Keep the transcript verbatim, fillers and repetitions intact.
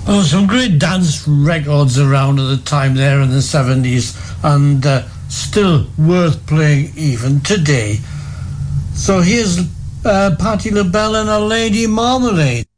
Oh, some great dance records around at the time there in the seventies, and uh, still worth playing even today. So here's uh, Patti LaBelle and her Lady Marmalade.